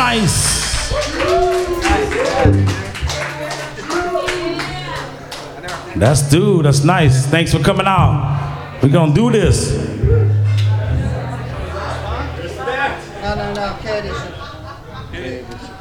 nice. That's nice. Thanks for coming out. We're gonna do this. No, Curtis.